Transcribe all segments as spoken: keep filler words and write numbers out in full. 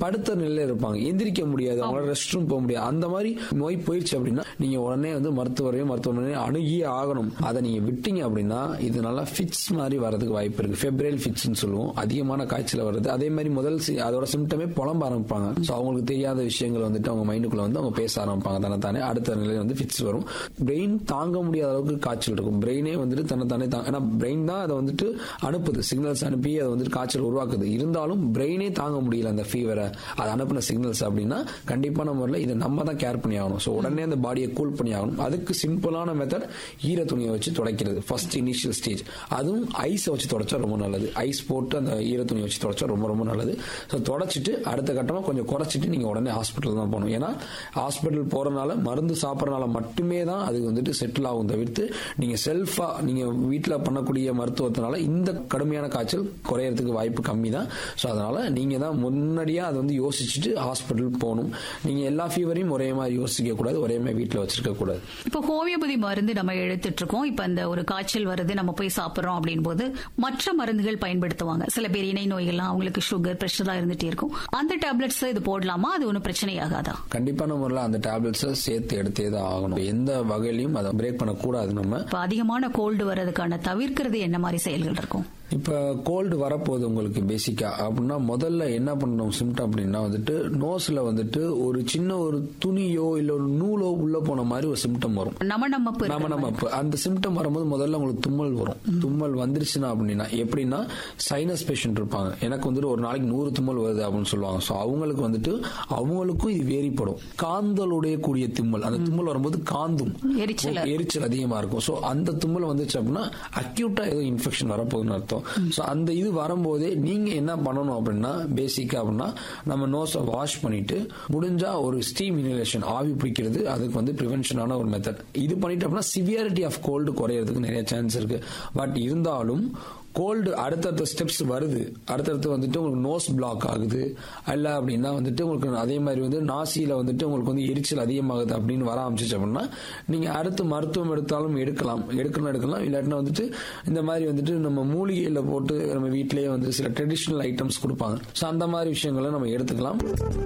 படுத்த நிலையில இருப்பாங்க, எந்திரிக்க முடியாது, அவங்களால ரெஸ்ட் ரூம் போக முடியாது. அந்த மாதிரி நோய் போயிடுச்சு அப்படின்னா நீங்க உடனே வந்து மருத்துவரையும் மருத்துவமனையும் அணுகியே ஆகணும். அதை நீங்க விட்டீங்க அப்படின்னா இது நல்லா ஃபிட்ஸ் மாதிரி வரதுக்கு வாய்ப்பு இருக்கு. ஃபெப்ரல் ஃபிட்ஸ்னு சொல்லுவோம், அதிகமான காய்ச்சல் வருது. அதே மாதிரி முதல் அதோட சிம்டமே புலம்ப ஆரம்பிப்பாங்க. ஸோ அவங்களுக்கு தெரியாத விஷயங்கள் வந்துட்டு அவங்க மைண்டுக்குள்ள வந்து அவங்க பேச ஆரம்பிப்பாங்க தானே தானே. அடுத்த நிலையில வந்து ஃபிட்ஸ் வரும். பிரெயின் தாங்க முடியாத அளவுக்கு காய்ச்சல் இருக்கும். பிரெயினே வந்துட்டு தன்னை தானே தாங்க, ஏன்னா பிரெயின் தான் அதை வந்துட்டு அனுப்புது, சிக்னல்ஸ் அனுப்பி அதை வந்துட்டு காய்ச்சல் உருவாக்குது. இருந்தாலும் பிரெயினே தாங்க முடியல அந்த ஃபீவரை, அது அனுப்பின சிக்னல்ஸ் அப்படின்னா கண்டிப்பான முறையில் இதை நம்ம தான் கேர் பண்ணி ஆகணும். ஸோ உடனே அந்த பாடியை கூல் பண்ணி ஆகணும். அதுக்கு சிம்பிளான மெத்தட் ஈர துணியை வச்சு துடைக்கிறது, ஃபர்ஸ்ட் இனிஷியல் ஸ்டேஜ். அதுவும் ஐஸை வச்சு தொடச்சா ரொம்ப நல்லது. ஐஸ் போட்டு அந்த ஈர துணியை வச்சு தொடச்சா ரொம்ப ரொம்ப நல்லது. ஸோ தொடச்சிட்டு அடுத்த கட்டமாக கொஞ்சம் குறைச்சிட்டு நீங்க உடனே ஹாஸ்பிட்டல் தான் போகணும். ஏன்னா ஹாஸ்பிட்டல் போறதுனால மருந்து சாப்பிட்றதுனால மட்டுமே தான் அது வந்துட்டு செட்டில் ஆகும். தவிர்த்து நீங்க செல்ஃபா நீங்க வீட்டில் பண்ணக்கூடிய மருத்துவத்தினால இந்த கடுமையான காய்ச்சல் குறையறதுக்கு வாய்ப்பு கம்மி தான். ஸோ அதனால நீங்க தான் முன்னாடியே அதை வந்து யோசிச்சுட்டு ஹாஸ்பிட்டல் போகணும். நீங்க எல்லா ஃபீவரையும் ஒரே மாதிரி யோசிக்க கூடாது, ஒரே மாதிரி வீட்டில் வச்சிருக்க கூடாது. இப்போ ஹோமியோபதி மருந்து நம்ம எடுத்துட்டு இருக்கோம். இப்ப அந்த ஒரு காய்ச்சல் வருது, நம்ம போய் சாப்பிடுறோம் அப்படின் போது மற்ற மருந்துகள் பயன்படுத்துவாங்க. சில பேர் இணை நோய்கள்லாம், அவங்களுக்கு சுகர் பிரஷரா இருந்துட்டே இருக்கும். அந்த டேப்லெட்ஸ் இது போடலாமா? அது ஒன்றும் பிரச்சனை ஆகாதா? கண்டிப்பான முறையில் அந்த டேப்லெட்ஸ் சேர்த்து எடுத்தே தான் ஆகணும். எந்த வகையிலையும் அதை பிரேக் பண்ணக்கூடாது. நம்ம அதிகமான கோல்டு வர்றதுக்கான தவிர்க்கிறது என்ன மாதிரி செயல்கள் இருக்கும்? இப்ப கோல்டு வரப்போகுது உங்களுக்கு பேசிக்கா அப்படின்னா முதல்ல என்ன பண்ணணும் சிம்டம் அப்படின்னா வந்துட்டு நோஸ்ல வந்துட்டு ஒரு சின்ன ஒரு துணியோ இல்ல ஒரு நூலோ உள்ள போன மாதிரி ஒரு சிம்டம் வரும். நமநமப்பு நமநமப்பு அந்த சிம்டம் வரும்போது முதல்ல உங்களுக்கு தும்மல் வரும். தும்மல் வந்துருச்சுன்னா அப்படின்னா எப்படின்னா சைனஸ் பேஷண்ட் இருப்பாங்க, எனக்கு வந்துட்டு ஒரு நாளைக்கு நூறு தும்மல் வருது அப்படின்னு சொல்லுவாங்க. ஸோ அவங்களுக்கு வந்துட்டு அவங்களுக்கும் இது வேறிப்படும். காந்தலுடைய கூடிய தும்மல், அந்த தும்மல் வரும்போது காந்தும் எரிச்சல் அதிகமா இருக்கும். ஸோ அந்த தும்மல் வந்துச்சு அப்படின்னா அக்யூட்டா ஏதோ இன்ஃபெக்ஷன் வரப்போகுதுன்னு அர்த்தம். அந்த இது வரும்போதே நீங்க என்ன பண்ணணும் அப்படின்னா பேசிக்கா அப்படின்னா நம்ம நோஸை வாஷ் பண்ணிட்டு முடிஞ்சா ஒரு ஸ்டீம் இன்ஹலேஷன், ஆவி பிடிக்கிறது, அதுக்கு வந்து பிரிவென்ஷனான ஒரு மெத்தட். இது பண்ணிட்டு அப்படின்னா சிவியாரிட்டி ஆஃப் கோல்டு குறையறதுக்கு நிறைய சான்ஸ் இருக்கு. பட் இருந்தாலும் கோல்டு அடுத்தடுத்த ஸ்டெப்ஸ் வருது. அடுத்தடுத்து வந்துட்டு உங்களுக்கு நோஸ் பிளாக் ஆகுது, அல்ல அப்படின்னா வந்துட்டு உங்களுக்கு அதே மாதிரி வந்து நாசியில வந்துட்டு உங்களுக்கு வந்து எரிச்சல் அதிகமாகுது அப்படின்னு வர ஆரம்பிச்சிச்சு அப்படின்னா நீங்க அடுத்து மருத்துவம் எடுத்தாலும் எடுக்கலாம், எடுக்கலாம் எடுக்கலாம் இல்லாட்டினா வந்துட்டு இந்த மாதிரி வந்துட்டு நம்ம மூலிகையில போட்டு நம்ம வீட்டிலேயே வந்து சில ட்ரெடிஷனல் ஐட்டம்ஸ் கொடுப்பாங்க. ஸோ அந்த மாதிரி விஷயங்களை நம்ம எடுத்துக்கலாம்.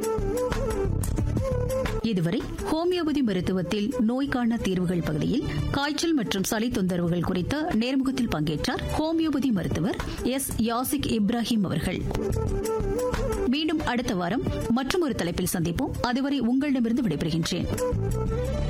இதுவரை ஹோமியோபதி மருத்துவத்தில் நோய்க்கான தீர்வுகள் பகுதியில் காய்ச்சல் மற்றும் சளி தொந்தரவுகள் குறித்த நேர்முகத்தில் பங்கேற்றார் ஹோமியோபதி மருத்துவர் எஸ் யாசிக் இப்ராஹிம் அவர்கள். மீண்டும் அடுத்த வாரம் மற்றும் ஒரு தலைப்பில் சந்திப்போம். அதுவரை உங்களிடமிருந்து விடைபெறுகின்றேன்.